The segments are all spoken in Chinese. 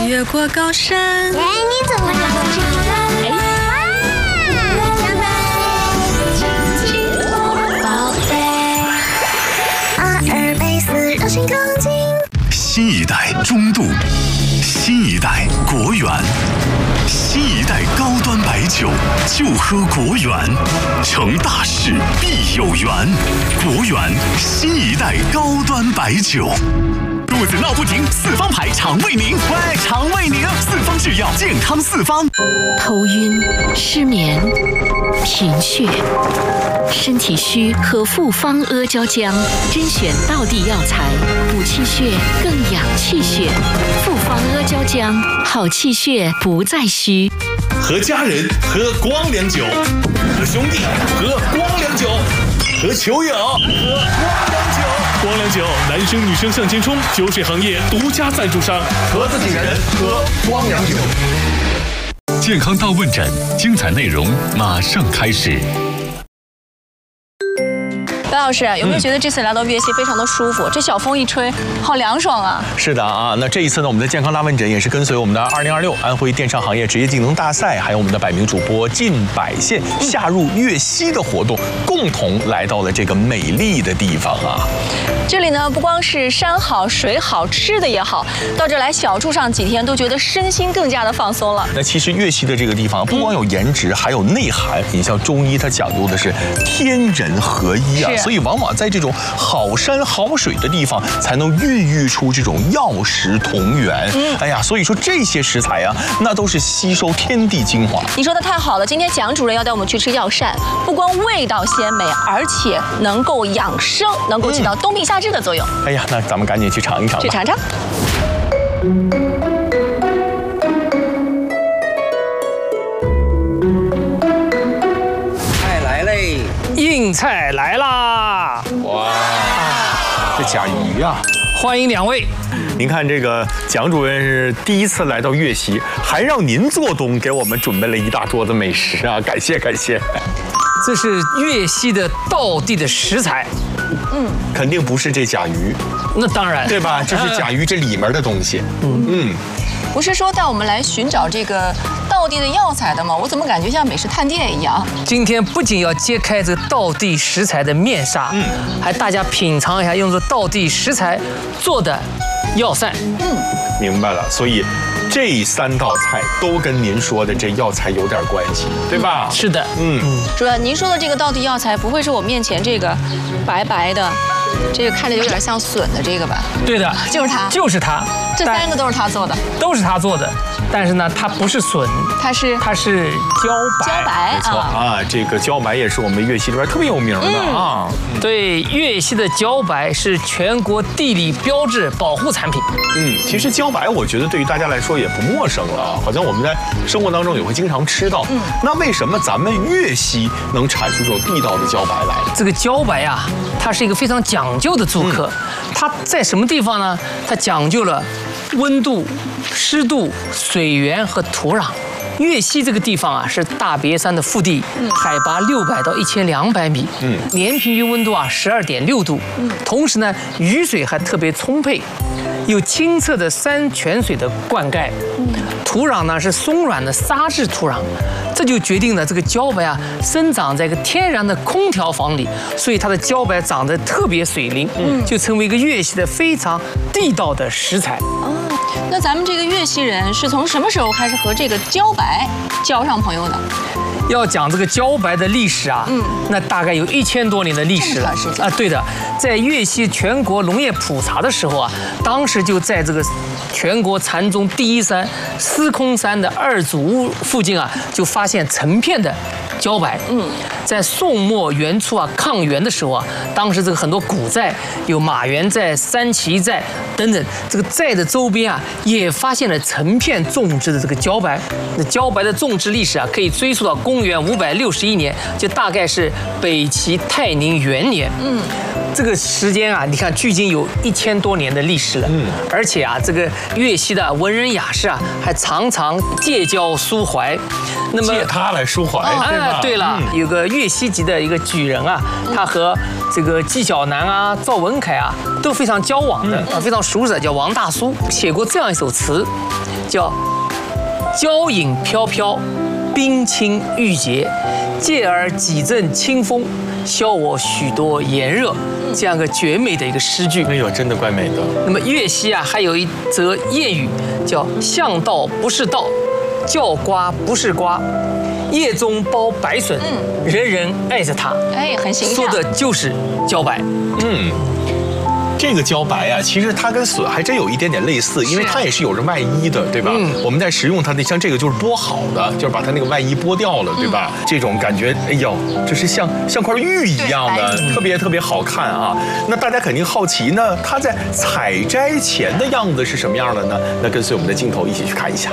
越过高山。 哎，你怎么有这个？ 新一代中度，新一代国源，新一代高端白酒就喝国源，成大事必有缘。国源新一代高端白酒。肚子闹不停，四方牌肠胃宁，喂，肠胃宁，四方制药，健康四方。 头晕、失眠、贫血，身体虚喝复方阿胶浆，甄选道地药材，补气血，更养气血。复方阿胶浆，好气血不再虚。 和家人喝光良酒，和兄弟喝光良酒，和球友喝光良酒。光良酒，男生女生向前冲，酒水行业独家赞助商，和自己人喝光良酒。 健康大问诊，精彩内容马上开始。 白老师，有没有觉得这次来到粤西非常的舒服？这小风一吹，好凉爽啊！ 是的啊，那这一次呢，我们的健康大问诊也是跟随我们的2026安徽电商行业职业技能大赛，还有我们的百名主播进百县下入粤西的活动，共同来到了这个美丽的地方啊。 这里呢，不光是山好水好，吃的也好，到这来小住上几天，都觉得身心更加的放松了。 那其实粤西的这个地方不光有颜值，还有内涵。你像中医，它讲究的是天人合一啊，所以往往在这种好山好水的地方，才能孕育出这种药食同源。哎呀，所以说这些食材啊，那都是吸收天地精华。 你说的太好了，今天蒋主任要带我们去吃药膳，不光味道鲜美，而且能够养生，能够起到冬病夏治的作用。 哎呀，那咱们赶紧去尝一尝吧。 去尝尝。 菜来嘞，硬菜来啦！ 哇，这甲鱼啊！ 欢迎两位。 您看这个蒋主任是第一次来到粤西，还让您做东给我们准备了一大桌子美食啊！感谢感谢。 这是粤西的道地的食材。 肯定不是这甲鱼， 那当然， 对吧？这是甲鱼这里面的东西。 不是说带我们来寻找这个道地的药材的吗？我怎么感觉像美食探店一样？ 今天不仅要揭开这个道地食材的面纱，还大家品尝一下用这道地食材做的药膳。 明白了。所以这3道菜都跟您说的这药材有点关系，对吧？ 是的。 主任，您说的这个道地药材，不会是我面前这个白白的，这个看着有点像笋的这个吧？ 对的， 就是它， 就是它。 这3个都是他做的， 都是他做的。但是呢，它不是笋，它是茭白。 茭白， 没错啊，这个茭白也是我们粤西这边特别有名的啊。 对，粤西的茭白是全国地理标志保护产品。 其实茭白我觉得对于大家来说也不陌生了，好像我们在生活当中也会经常吃到。那为什么咱们粤西能产出这种地道的茭白来？ 这个茭白啊，它是一个非常讲究的做客。它在什么地方呢？它讲究了温度、湿度、水源和土壤。粤西这个地方啊，是大别山的腹地，海拔600到1200米，年平均温度啊12.6度，同时呢，雨水还特别充沛，有清澈的山泉水的灌溉，土壤呢是松软的沙质土壤，这就决定了这个茭白啊生长在一个天然的空调房里，所以它的茭白长得特别水灵，就成为一个粤西的非常地道的食材。 那咱们这个粤西人是从什么时候开始和这个茭白交上朋友的？ 要讲这个茭白的历史啊，那大概有1000多年的历史了啊。对的，在粤西全国农业普查的时候啊，当时就在这个全国禅宗第一山司空山的2祖屋附近啊，就发现成片的茭白。在宋末元初啊，抗元的时候啊，当时这个很多古寨有马园寨、三旗寨等等，这个寨的周边啊，也发现了成片种植的这个茭白。那茭白的种植历史啊，可以追溯到公元561年，就大概是北齐泰宁元年。 这个时间啊，你看距今有1000多年的历史了。而且啊，这个粤西的文人雅士啊，还常常借交抒怀。那么借它来抒怀，对吧？ 对了，有个粤西籍的一个举人啊，他和这个纪晓岚啊、赵文凯啊都非常交往的，非常熟识的，叫王大苏，写过这样一首词，叫“娇影飘飘，冰清玉洁，借而几阵清风，消我许多炎热”，这样一个绝美的一个诗句。 哎呦，真的怪美的。 那么粤西啊，还有一则谚语叫“巷道不是道，叫瓜不是瓜，叶中包白笋，人人爱着它”。 哎，很形象。 说的就是茭白。 这个茭白啊，其实它跟笋还真有一点点类似，因为它也是有着外衣的，对吧？我们在食用它的，像这个就是剥好的，就是把它那个外衣剥掉了，对吧？这种感觉，哎呦，就是像块玉一样的，特别特别好看啊。那大家肯定好奇呢，它在采摘前的样子是什么样的呢？那跟随我们的镜头一起去看一下。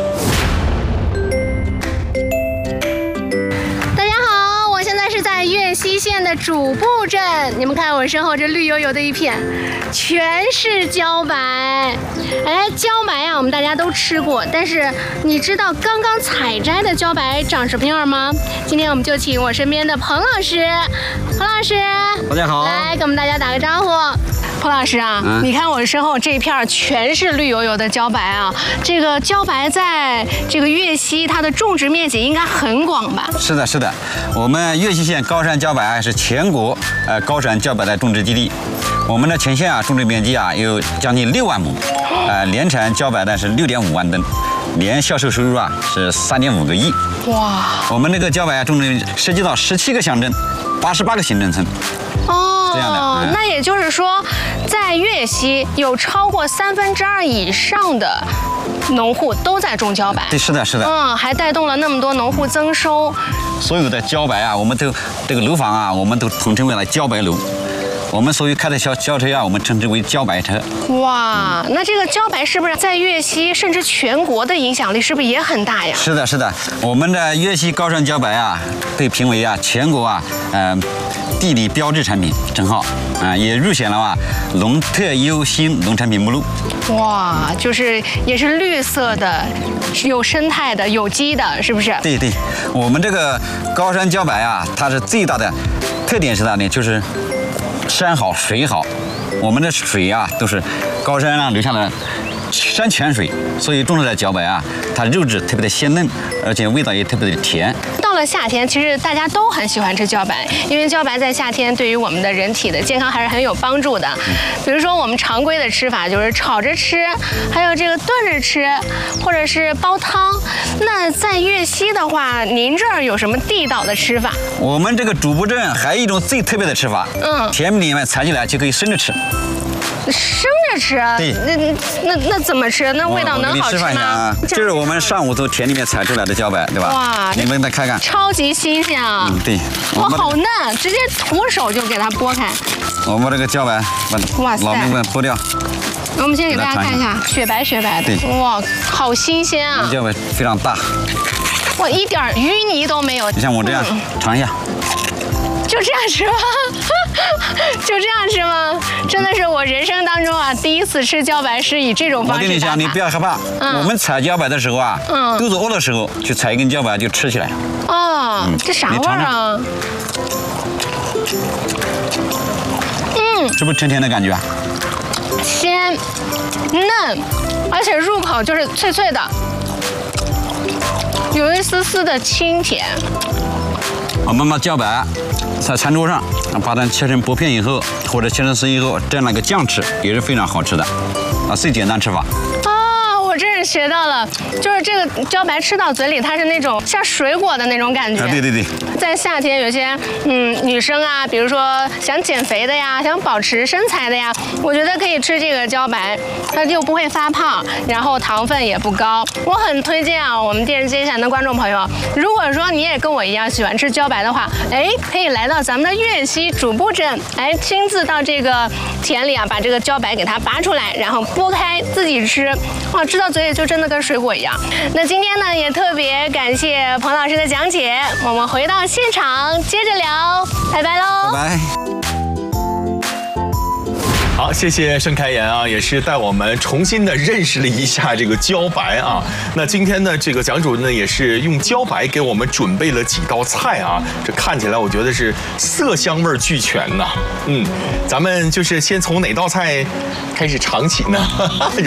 是在粤西县的主埠镇，你们看我身后这绿油油的一片，全是茭白。哎，茭白啊，我们大家都吃过，但是你知道刚刚采摘的茭白长什么样吗？今天我们就请我身边的彭老师，彭老师， 大家好， 来跟我们大家打个招呼。彭老师啊，你看我身后这一片全是绿油油的茭白啊，这个茭白在这个粤西它的种植面积应该很广吧？ 是的，是的，我们粤西县高山茭白是全国高山茭白的种植基地。我们的全县啊种植面积啊有将近6万亩，年产茭白呢是6.5万吨，年销售收入啊是3.5个亿。哇！我们那个茭白啊种植涉及到17个乡镇，88个行政村。这样的， 那也就是说，在粤西有超过2/3以上的农户都在种茭白。 对，是的，是的。 还带动了那么多农户增收。 所有的茭白啊，我们都这个楼房啊，我们都统称为了茭白楼。我们所有开的轿车啊，我们称之为茭白车。 哇，那这个茭白是不是在粤西甚至全国的影响力是不是也很大呀？ 是的，是的。我们的粤西高山茭白啊，被评为啊全国啊地理标志产品称号啊，也入选了农特优新农产品目录。 哇，就是也是绿色的、有生态的、有机的，是不是？ 对对，我们这个高山茭白啊，它是最大的特点是啥呢？就是山好水好，我们的水啊都是高山上流下的山泉水，所以种出来的茭白啊，它肉质特别的鲜嫩，而且味道也特别的甜。 到了夏天，其实大家都很喜欢吃茭白，因为茭白在夏天对于我们的人体的健康还是很有帮助的。比如说我们常规的吃法就是炒着吃，还有这个炖着吃，或者是煲汤。那在粤西的话，您这儿有什么地道的吃法？ 我们这个主埠镇还有一种最特别的吃法，甜米里面采起来就可以生着吃。 生着吃？ 对。 那怎么吃？那味道能好吃吗？ 就是我们上午从田里面采出来的茭白，对吧？哇，你们再看看， 超级新鲜啊！ 对。 哇，好嫩，直接徒手就给它剥开。 我们这个茭白，把老木们剥掉。 我们先给大家看一下，雪白雪白的。对。哇，好新鲜啊！ 茭白非常大。 哇，一点淤泥都没有。 你像我这样尝一下。 就这样吃吗？就这样吃吗？真的是我人生当中啊第一次吃茭白是以这种方式。 我跟你讲，你不要害怕。我们采茭白的时候啊，肚子饿的时候去采一根茭白就吃起来。 哦，这啥味儿啊？ 是不是甜甜的感觉啊？ 鲜、嫩，而且入口就是脆脆的，有一丝丝的清甜。 我们把茭白在餐桌上，把它切成薄片以后，或者切成丝以后，蘸那个酱吃，也是非常好吃的。最简单吃法。 我真是学到了，就是这个茭白吃到嘴里，它是那种像水果的那种感觉。 对对对。 在夏天，有些女生啊，比如说想减肥的呀，想保持身材的呀，我觉得可以吃这个茭白，它就不会发胖，然后糖分也不高。我很推荐啊，我们电视机前的观众朋友，如果说你也跟我一样喜欢吃茭白的话，可以来到咱们的粤西主埠镇，亲自到这个田里啊，把这个茭白给它拔出来，然后剥开自己吃，哇，吃到嘴里就真的跟水果一样。那今天呢，也特别感谢彭老师的讲解，我们回到现场接着聊，拜拜喽， 拜拜。 好，谢谢盛开言啊，也是带我们重新的认识了一下这个茭白啊。那今天呢，这个蒋主任呢也是用茭白给我们准备了几道菜啊，这看起来我觉得是色香味俱全呐。咱们就是先从哪道菜开始尝起呢？